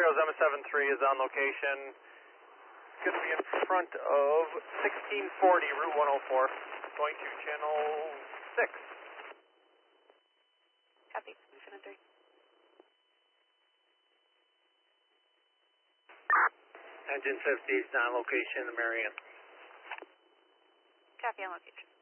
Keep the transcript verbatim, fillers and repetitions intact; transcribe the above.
Goes M seven three is on location. It's going to be in front of sixteen forty Route one oh four, going to channel six. Copy, seven three. Engine fifty is on location in the Marion. Copy on location.